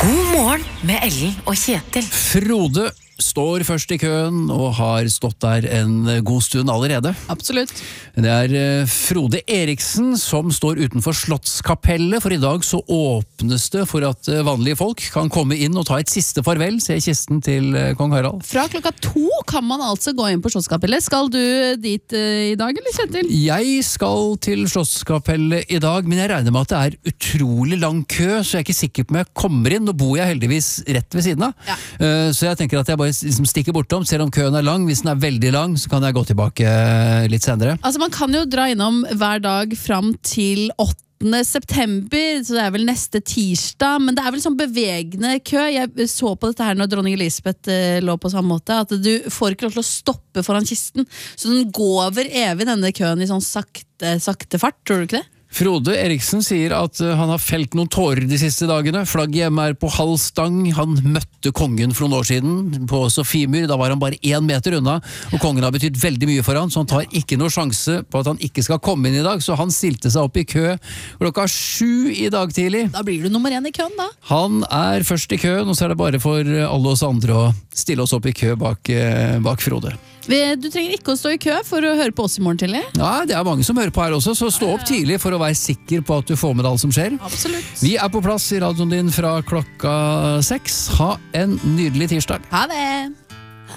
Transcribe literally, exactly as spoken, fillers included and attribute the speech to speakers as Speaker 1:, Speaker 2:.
Speaker 1: God morgen med Ellen og Kjetil.
Speaker 2: Frode står først i køen og har stått der en god stund allerede.
Speaker 3: Absolutt.
Speaker 2: Det er eh, Frode Eriksen som står utenfor Slottskapellet, for i dag så åpnes det for at eh, vanlige folk kan komme inn og ta et siste farvel, se kisten til eh, kong Harald.
Speaker 3: Fra klokka to kan man altså gå inn på Slottskapellet. Skal du dit eh, i dag, eller Kjetil?
Speaker 2: Jeg skal til Slottskapellet i dag, men jeg regner med at det er utrolig lang kø, så jeg er ikke sikker på om jeg kommer inn. Nå bor jeg heldigvis rett ved siden av,
Speaker 3: Ja.
Speaker 2: Eh, så jeg tenker at jeg bare liksom stikker bortom, selv om køen er lang. Hvis den er veldig lang, så kan jeg gå tilbake eh, litt senere.
Speaker 3: Altså, man kan jo dra innom hver dag fram til åttende september, så det er vel neste tirsdag, men det er vel sånn bevegende kø. Jeg så på dette her når dronning Elisabeth eh, lå på samme måte, at du får ikke lov til å stoppe foran kisten, så den går over evig denne køen i sånn sakte, sakte fart, tror du ikke det?
Speaker 2: Frode Eriksen sier at uh, han har felt noen tårer de siste dagene. Flagget hjemme er på halv stang. Han møtte kongen for noen år siden på Sofiemyr. Da var han bare én meter unna, og kongen har betydd veldig mye for han, så han tar ikke noe sjanse på at han ikke skal komme inn i dag, så han stilte seg opp i kø klokka sju i dag tidlig.
Speaker 3: Da blir du nummer én i køen da.
Speaker 2: Han er først i køen, og så er det bare for alle oss andre å stille oss opp i kø bak, uh, bak Frode.
Speaker 3: Du trenger ikke å stå i kø for å høre på oss i morgen tidlig.
Speaker 2: Ja, det er mange som hører på her også, så stå opp tidlig for å være sikker på at du får med deg alt som skjer.
Speaker 3: Absolutt.
Speaker 2: Vi er på plass i radioen din fra klokka seks. Ha en nydelig tirsdag.
Speaker 3: Ha det!